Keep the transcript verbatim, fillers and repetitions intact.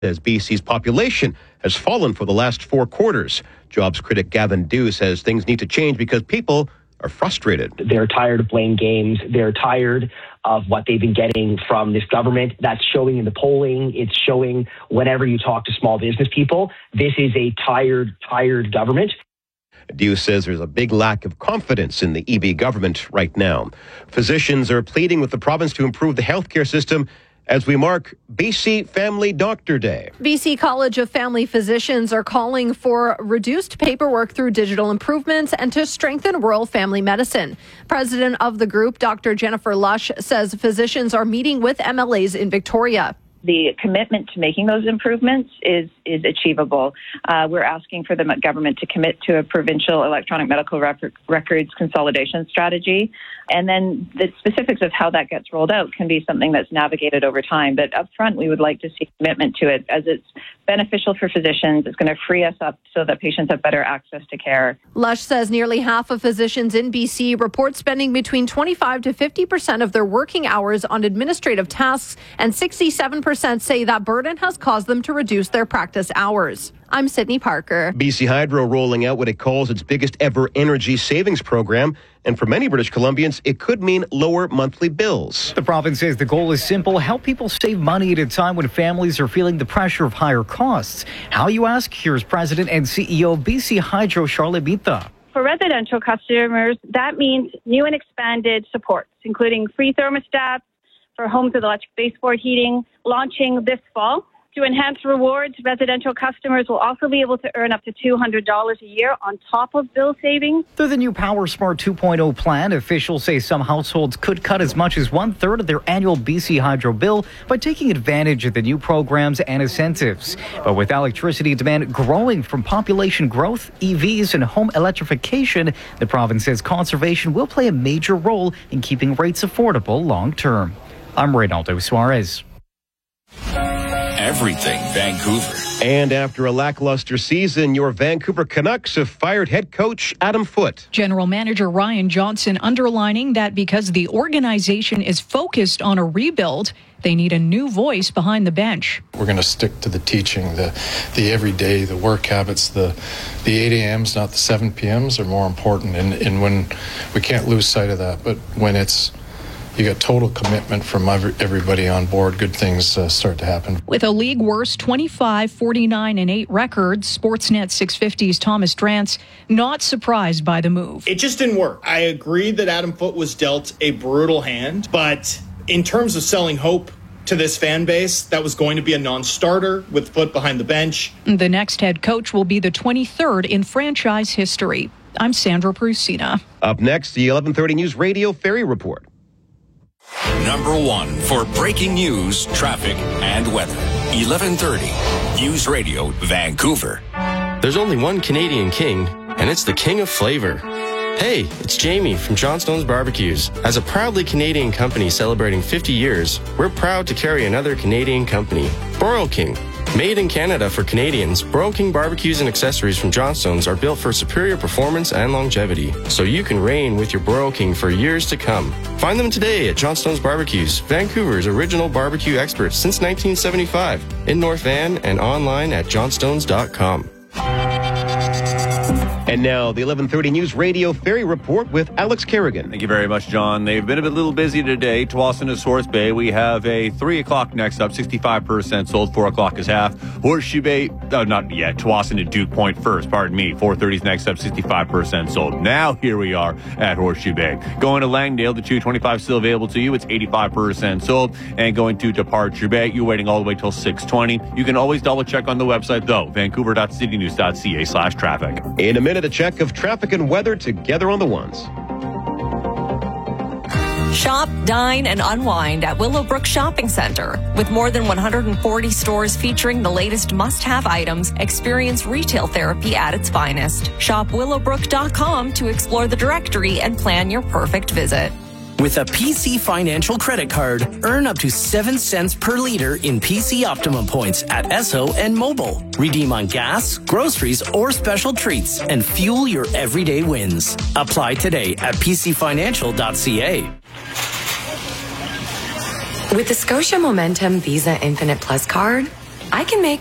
as B C's population has fallen for the last four quarters. Jobs critic Gavin Dew says things need to change because people are frustrated. They're tired of blame games. They're tired of what they've been getting from this government. That's showing in the polling. It's showing whenever you talk to small business people. This is a tired, tired government. Dew says there's a big lack of confidence in the E B government right now. Physicians are pleading with the province to improve the healthcare system as we mark B C Family Doctor Day. B C College of Family Physicians are calling for reduced paperwork through digital improvements and to strengthen rural family medicine. President of the group, Doctor Jennifer Lush, says physicians are meeting with M L As in Victoria. The commitment to making those improvements is is achievable. Uh, we're asking for the government to commit to a provincial electronic medical rec- records consolidation strategy. And then the specifics of how that gets rolled out can be something that's navigated over time. But up front, we would like to see commitment to it as it's beneficial for physicians. It's going to free us up so that patients have better access to care. Lush says nearly half of physicians in B C report spending between twenty-five to fifty percent of their working hours on administrative tasks, and sixty-seven percent say that burden has caused them to reduce their practice hours. I'm Sydney Parker. B C Hydro rolling out what it calls its biggest ever energy savings program. And for many British Columbians, it could mean lower monthly bills. The province says the goal is simple: help people save money at a time when families are feeling the pressure of higher costs. How, you ask? Here's President and C E O of B C Hydro, Charlotte Bita. For residential customers, that means new and expanded supports, including free thermostats for homes with electric baseboard heating, launching this fall. To enhance rewards, residential customers will also be able to earn up to two hundred dollars a year on top of bill savings. Through the new Power Smart two point oh plan, officials say some households could cut as much as one-third of their annual B C Hydro bill by taking advantage of the new programs and incentives. But with electricity demand growing from population growth, E Vs, and home electrification, the province says conservation will play a major role in keeping rates affordable long-term. I'm Reynaldo Suarez. Everything Vancouver. And after a lackluster season, your Vancouver Canucks have fired head coach Adam Foote. General Manager Ryan Johnson underlining that because the organization is focused on a rebuild, they need a new voice behind the bench. We're going to stick to the teaching, the the everyday, the work habits, the the eight a.m.s, not the seven p.m.s are more important. And, and when we can't lose sight of that, but when it's you got total commitment from everybody on board, good things uh, start to happen. With a league worst twenty-five, forty-nine, and eight record, Sportsnet six fifty's Thomas Drance not surprised by the move. It just didn't work. I agree that Adam Foote was dealt a brutal hand, but in terms of selling hope to this fan base, that was going to be a non-starter with Foote behind the bench. The next head coach will be the twenty-third in franchise history. I'm Sandra Prusina. Up next, the eleven thirty News Radio Ferry Report. Number one for breaking news, traffic, and weather. eleven thirty News Radio, Vancouver. There's only one Canadian king, and it's the king of flavor. Hey, it's Jamie from Johnstone's Barbecues. As a proudly Canadian company celebrating fifty years, we're proud to carry another Canadian company, Broil King. Made in Canada for Canadians, Broil King barbecues and accessories from Johnstone's are built for superior performance and longevity, so you can reign with your Broil King for years to come. Find them today at Johnstone's Barbecues, Vancouver's original barbecue experts since nineteen seventy-five, in North Van and online at johnstones dot com. And now, the eleven thirty News Radio Ferry Report with Alex Kerrigan. Thank you very much, John. They've been a bit, little busy today. Tsawwassen to Source Bay. We have a three o'clock next up, sixty-five percent sold. four o'clock is half. Horseshoe Bay, uh, not yet. Tsawwassen to Duke Point first, pardon me. four thirty is next up, sixty-five percent sold. Now, here we are at Horseshoe Bay. Going to Langdale, the two twenty-five still available to you. It's eighty-five percent sold. And going to Departure Bay, you're waiting all the way till six twenty. You can always double check on the website, though. vancouver dot city news dot c a slash traffic. In a minute, a check of traffic and weather together on the ones. Shop, dine, and unwind at Willowbrook Shopping Center. With more than one hundred forty stores featuring the latest must-have items, experience retail therapy at its finest. Shop willowbrook dot com to explore the directory and plan your perfect visit. With a P C Financial credit card, earn up to seven cents per liter in P C Optimum points at Esso and Mobile. Redeem on gas, groceries, or special treats and fuel your everyday wins. Apply today at p c financial dot c a. With the Scotia Momentum Visa Infinite Plus card, I can make